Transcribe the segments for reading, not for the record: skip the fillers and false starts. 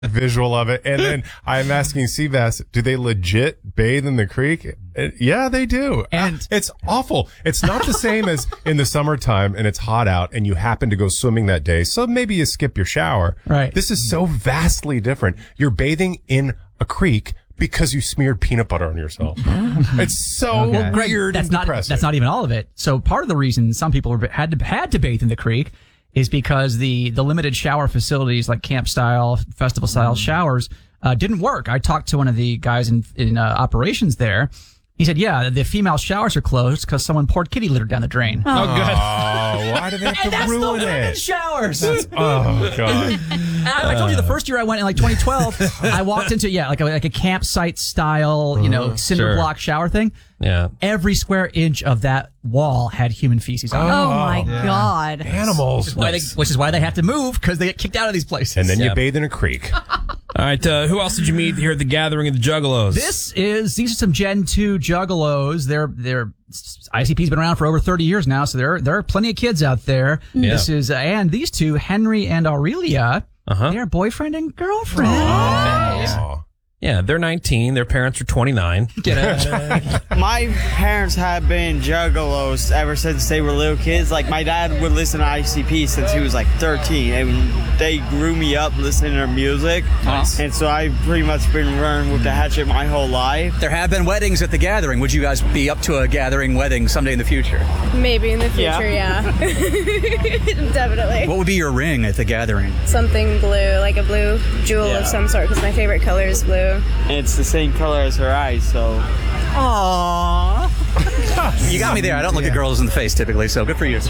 visual of it. And then I'm asking Seabass, do they legit bathe in the creek? Yeah, they do. And it's awful. It's not the same as in the summertime and it's hot out and you happen to go swimming that day. So maybe you skip your shower. Right. This is so vastly different. You're bathing in a creek because you smeared peanut butter on yourself. It's so weird and depressing. That's not even all of it. So part of the reason some people had to bathe in the creek is because the limited shower facilities like camp style, festival style showers didn't work. I talked to one of the guys in operations there. He said, yeah, the female showers are closed because someone poured kitty litter down the drain. Oh, good. Oh, why do they have to ruin the it? Showers. Oh, God. I told you the first year I went in like 2012, I walked into, like a campsite style, cinder block shower thing. Yeah. Every square inch of that wall had human feces on it. Oh my God. Animals. Which is why they have to move, because they get kicked out of these places. And then you bathe in a creek. All right, who else did you meet here at the gathering of the Juggalos? These are some Gen 2 Juggalos. ICP's been around for over 30 years now, so there are plenty of kids out there. Yeah. This is, and these two, Henry and Aurelia, they're boyfriend and girlfriend. Oh. Yeah, they're 19. Their parents are 29. My parents have been juggalos ever since they were little kids. Like, my dad would listen to ICP since he was like 13, and they grew me up listening to their music. Nice. And so I've pretty much been running with the hatchet my whole life. There have been weddings at the gathering. Would you guys be up to a gathering wedding someday in the future? Maybe in the future, yeah. Definitely. What would be your ring at the gathering? Something blue, like a blue jewel of some sort, because my favorite color is blue. And it's the same color as her eyes, so... Aww. You got me there. I don't look at girls in the face typically, so good for you.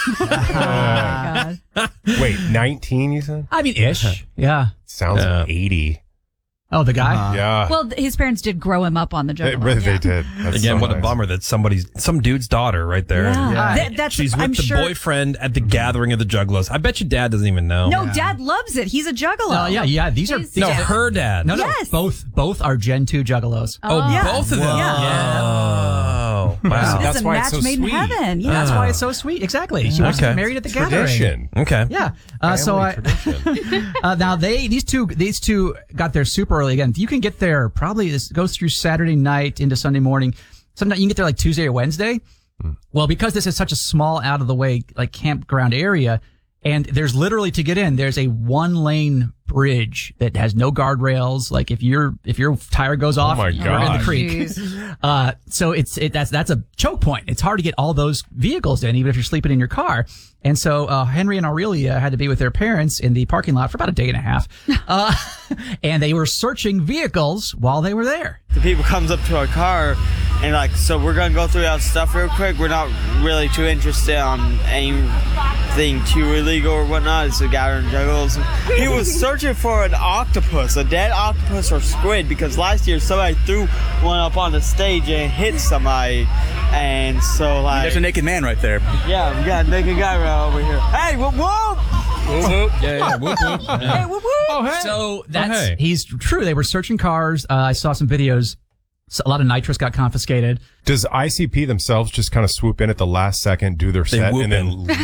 Wait, 19 you said? I mean, ish. Yeah. Sounds like 80. Oh, the guy? Yeah. Well, his parents did grow him up on the Juggalos. They did. That's Again, so what a nice. bummer that some dude's daughter right there. Yeah. She's with the boyfriend at the gathering of the Juggalos. I bet your dad doesn't even know. No, Dad loves it. He's a Juggalo. Yeah. These are her dad. No, Yes. both are Gen 2 Juggalos. Both of them. Yeah. Wow. That's why it's so made sweet. in heaven. Yeah. That's why it's so sweet. Exactly. She was married at the Tradition. gathering. Okay. Yeah. Tradition. Now these two got there super early. Again, you can get there probably. This goes through Saturday night into Sunday morning. Sometimes you can get there like Tuesday or Wednesday. Well, because this is such a small, out of the way like campground area, and there's literally to get in, there's a 1-lane bridge that has no guardrails. Like if your tire goes off, my you're in the gosh. creek. So that's a choke point. It's hard to get all those vehicles in, even if you're sleeping in your car. And so Henry and Aurelia had to be with their parents in the parking lot for about a day and a half. And they were searching vehicles while they were there. The people comes up to our car and like, so we're going to go through that stuff real quick. We're not really too interested on anything too illegal or whatnot. It's a gathering juggalos. He was searching for an octopus, a dead octopus or squid, because last year somebody threw one up on the stage and hit somebody. And so like... There's a naked man right there. Yeah, we got a naked guy right over here. Hey, whoop whoop! Whoop, whoop. Yeah, whoop, whoop. Yeah. Hey, whoop, whoop. Oh, hey. So hey. he's true. They were searching cars. I saw some videos. So a lot of nitrous got confiscated. Does ICP themselves just kind of swoop in at the last second, do their set, and then leave?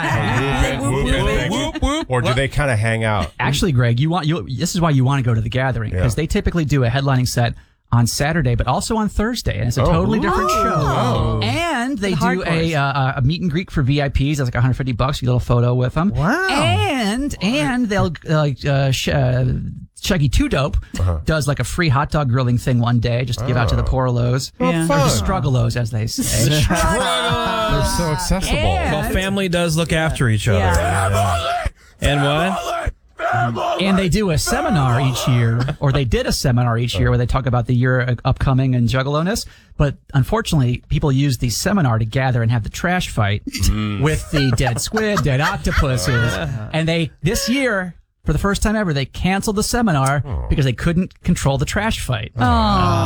Whoop, whoop. Or do they kind of hang out? Actually, Greg, this is why you want to go to the gathering, because they typically do a headlining set on Saturday, but also on Thursday, and it's a totally different show. Oh. And they do hardcores. a meet and greet for VIPs. That's like $150. You get a little photo with them. Wow. And they'll Shaggy Two Dope does like a free hot dog grilling thing one day just to give out to the poorlos. Yeah. Or the struggalos, as they say. They're so accessible. Well, family does look after each other. And what? And they do a seminar each year, or they did a seminar each year where they talk about the year upcoming and Juggaloness. But unfortunately, people use the seminar to gather and have the trash fight with the dead squid, dead octopuses. And this year, for the first time ever, they canceled the seminar because they couldn't control the trash fight. Oh.